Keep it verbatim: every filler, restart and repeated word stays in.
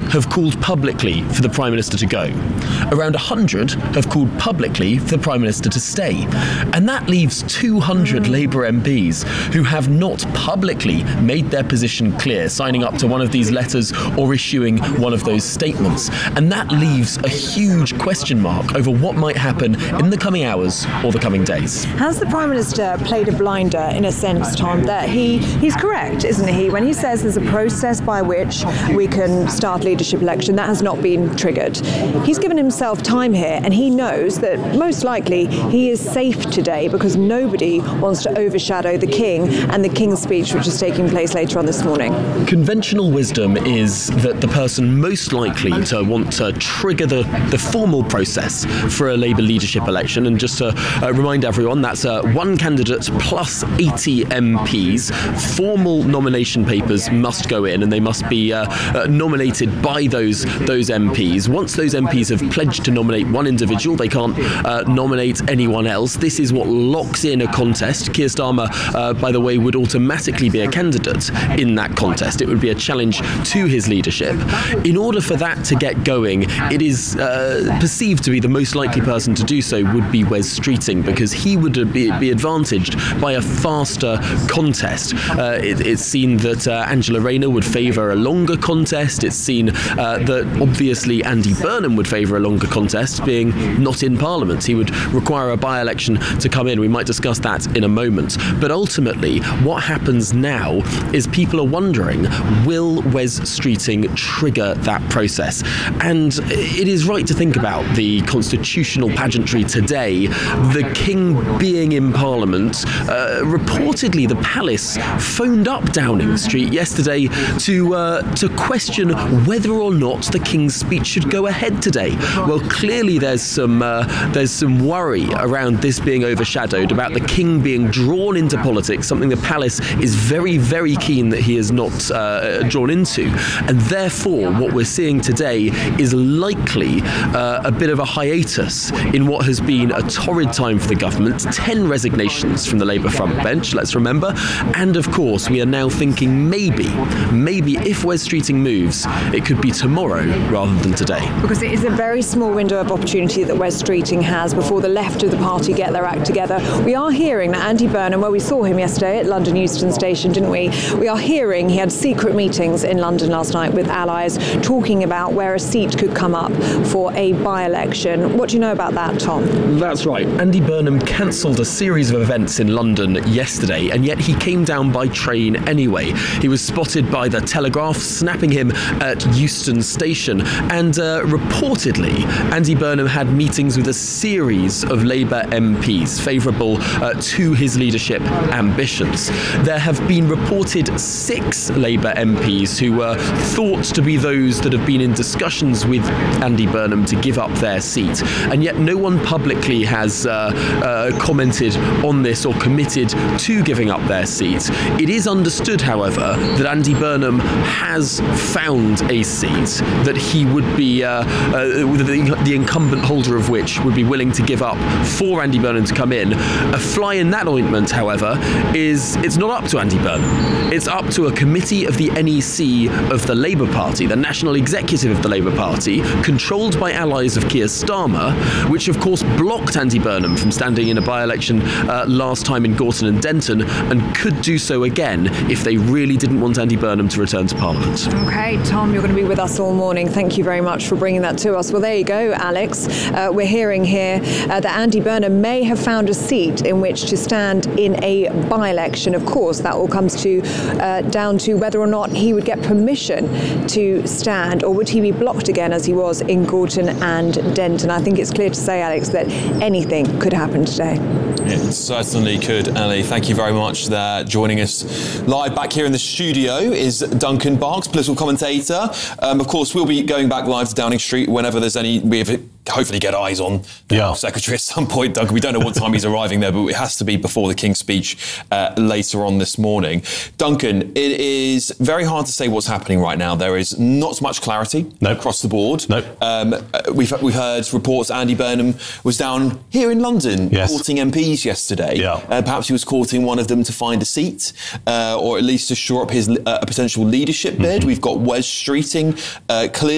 have called publicly for the Prime Minister to go. Around one hundred have called publicly for the Prime Minister to stay. And that leaves two hundred mm. Labour M Ps who have not publicly made their position clear, signing up to one of these letters or issuing one of those statements. And that leaves a huge question mark over what might happen in the coming hours or the coming days. Has the Prime Minister played a blinder in a sense, Tom, that he, he's correct, isn't he, when he says there's a process by which we can start leadership election that has not been triggered? He's given himself time here, and he knows that most likely he is safe today because nobody wants to overshadow the King and the King's speech, which is taking place later on this morning. Conventional wisdom is that the person most likely to want to trigger the, the formal process for a Labour leadership election, and just to uh, remind everyone, that's uh, one candidate plus eighty M Ps. Formal nomination papers must go in, and they must be uh, uh, nominated by those those M Ps. Once those M Ps have pledged to nominate one individual, they can't uh, nominate anyone else. This is what locks in a contest. Keir Starmer, uh, by the way, would automatically be a candidate in that contest. It would be a challenge to his leadership. In order for that to get going, it is uh, perceived to be the most likely person to do so would be Wes Streeting, because he would be, be advantaged by a faster contest. Uh, it, it's seen that uh, Angela Rayner would favour a longer contest. It's seen uh, that obviously Andy Burnham would favour a longer contest, being not in Parliament. He would require a by-election to come in. We might discuss that in a moment. But ultimately, what happens now is people are wondering, will Wes Streeting trigger that process? And it is right to think about the constitutional pageantry today. The King being in Parliament, uh, reportedly the Palace phoned up Downing Street yesterday to uh, to question whether or not the King's speech should go ahead today. Well, clearly there's some uh, there's some worry around this being overshadowed, about the King being drawn into politics, something the Palace is very, very keen that he is not uh, drawn into. And therefore, what we're seeing today is likely uh, a bit of a hiatus in what has been a torrid time for the government. Ten resignations from the Labour front bench, let's remember. And of course, we are now thinking maybe, maybe if Wes Streeting moves, it could be tomorrow rather than today. Because it is a very small window of opportunity that Wes Streeting has before the left of the party get their act together. We are hearing that Andy Burnham, well, we saw him yesterday at London Euston Station, didn't we? We are hearing he had secret meetings in London last night with allies talking about where a seat could come up for a by-election. What do you know about that, Tom? That's right. Andy Burnham cancelled a series of events in London yesterday, and yet he came down by train anyway. He was spotted by the Telegraph snapping him at Euston Station, and uh, reportedly Andy Burnham had meetings with a series of Labour M Ps favourable uh, to his leadership ambitions. There have been reported six Labour M Ps who were thought to be those that have been in discussions with Andy Burnham to give up their seat, and yet no one publicly has uh, uh, commented on this or committed to giving up their seat. It is understood, however, that Andy Burnham has found a seat that he would be, uh, uh, the, the incumbent holder of which would be willing to give up for Andy Burnham to come in. A fly in that ointment, however, is it's not up to Andy Burnham. It's up to a committee of the N E C of the Labour Party, the national executive of the Labour Party, controlled by allies of Keir Starmer, which of course blocked Andy Burnham from standing in a by-election uh, last time in Gorton and Denton, and could do so again if they really didn't want Andy Burnham to return to Parliament. OK, Tom, you're going to be with us all morning. Thank you very much for bringing that to us. Well, there you go, Alex. Uh, we're hearing here uh, that Andy Burnham may have found a seat in which to stand in a by-election. Of course, that all comes to uh, down to whether or not he would get permission to stand, or would he be blocked again as he was in Gorton and Denton. I think it's clear to say, Alex, that anything could happen today. It certainly could, Ali. Thank you very much there. Joining us live back here in the studio is Duncan Barks, political commentator. Um, of course, we'll be going back live to Downing Street whenever there's any... We have hopefully get eyes on the yeah. Secretary at some point, Duncan. We don't know what time he's arriving there, but it has to be before the King's speech uh, later on this morning. Duncan, it is very hard to say what's happening right now. There is not much clarity nope. across the board. Nope. Um, we've we've heard reports Andy Burnham was down here in London yes. courting M Ps yesterday. Yeah. Uh, perhaps he was courting one of them to find a seat, uh, or at least to shore up his uh, potential leadership bid. Mm-hmm. We've got Wes Streeting uh, clearly